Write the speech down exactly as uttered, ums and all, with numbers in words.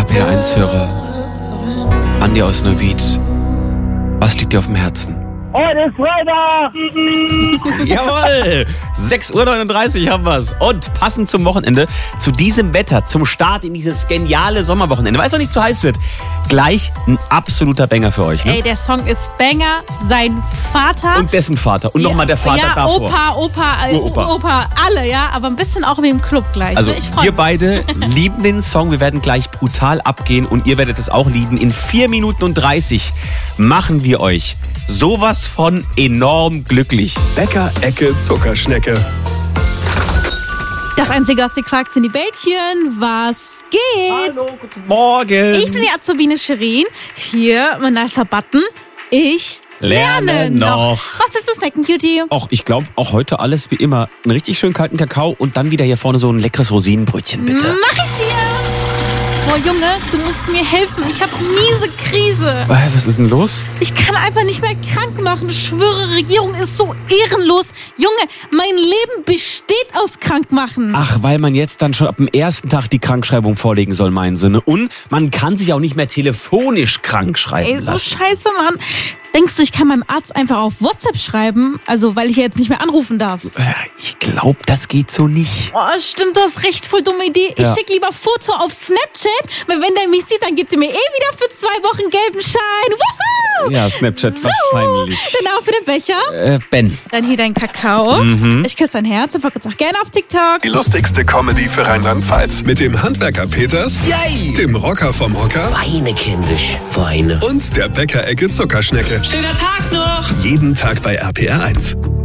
P R eins Hörer. Andi aus Neuwied. Was liegt dir auf dem Herzen? Heute ist Freitag! Jawohl! sechs Uhr neununddreißig haben wir's. Und passend zum Wochenende, zu diesem Wetter, zum Start in dieses geniale Sommerwochenende, weil es noch nicht zu heiß wird, gleich ein absoluter Banger für euch. Ne? Ey, der Song ist Banger. Sein Vater. Und dessen Vater. Und ja, nochmal der Vater ja, davor. Opa, Opa, äh, Uropa. Opa, alle, ja. Aber ein bisschen auch wie im Club gleich. Also ne? Ich freu wir mich. beide lieben den Song. Wir werden gleich brutal abgehen und ihr werdet es auch lieben. In vier Minuten und dreißig machen wir euch sowas von enorm glücklich. Bäcker Ecke Zuckerschnecke. Das Einzige, was dir klagt, sind die Bällchen. Was geht? Hallo, guten Morgen. Ich bin die Azubine Shirin. Hier, mein nicer Button. Ich lerne, Lerne noch. noch. Was ist das Snacken, Cutie? Och, ich glaube auch heute alles wie immer. Einen richtig schön kalten Kakao und dann wieder hier vorne so ein leckeres Rosinenbrötchen, bitte. Mach ich dir. Boah, Junge, du musst mir helfen. Ich habe miese Krise. Äh, Was ist denn los? Ich kann einfach nicht mehr krank machen. Ich schwöre, Regierung ist so ehrenlos. Junge, mein Leben besteht aus Krankmachen. Ach, weil man jetzt dann schon ab dem ersten Tag die Krankschreibung vorlegen soll, meinen Sinne. Und man kann sich auch nicht mehr telefonisch krank schreiben Ey, so lassen. scheiße, Mann. Denkst du, ich kann meinem Arzt einfach auf WhatsApp schreiben? Also, weil ich ja jetzt nicht mehr anrufen darf. Äh, Ich glaube, das geht so nicht. Oh, stimmt, du hast recht, voll dumme Idee. Ich Ja. schick lieber Foto auf Snapchat, weil wenn der mich sieht, dann gibt er mir eh wieder für zwei Wochen gelben Schein. Woohoo! Ja, Snapchat wahrscheinlich. Dann auch für den Becher. Äh, Ben. Dann hier dein Kakao. Mhm. Ich küsse dein Herz und folgt uns auch gerne auf TikTok. Die lustigste Comedy für Rheinland-Pfalz. Mit dem Handwerker Peters, Yay! dem Rocker vom Hocker Weine, kindisch, Weine. und der Bäcker Ecke Zuckerschnecke. Schöner Tag noch! Jeden Tag bei R P R eins.